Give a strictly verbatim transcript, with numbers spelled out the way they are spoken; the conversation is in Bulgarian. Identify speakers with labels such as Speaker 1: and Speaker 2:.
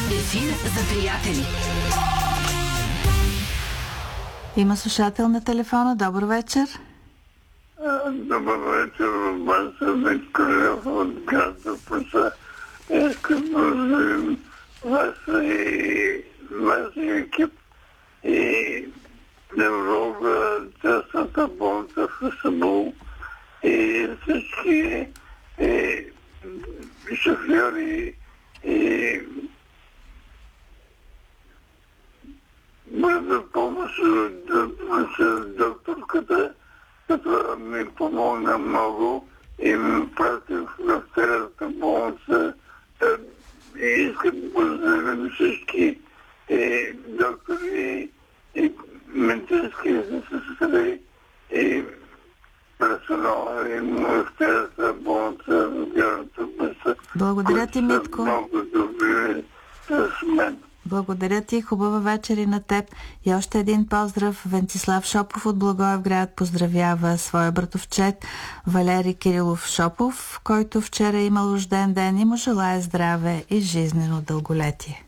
Speaker 1: Ефир за приятели.
Speaker 2: Има слушател на телефона. Добър вечер.
Speaker 3: Добър вечер, вас е Виктория от град Запаса. Искам да поздравим вас и вашия екип и невролога, частната болница в Исабул и всички и шофьори и бърза помощ от докторката, като ми помогна много и ми прати в старата болница. И искам да поздравим всички и доктори и медицински сестри и персонала и в старата болница в градата Бъса.
Speaker 2: Благодаря ти, Митко.
Speaker 3: Много добри с мен.
Speaker 2: Благодаря ти, хубава вечер и на теб. И още един поздрав. Венцислав Шопов от Благоевград поздравява своя братовчет Валери Кирилов Шопов, който вчера е имал рожден ден и му желая здраве и жизнено дълголетие.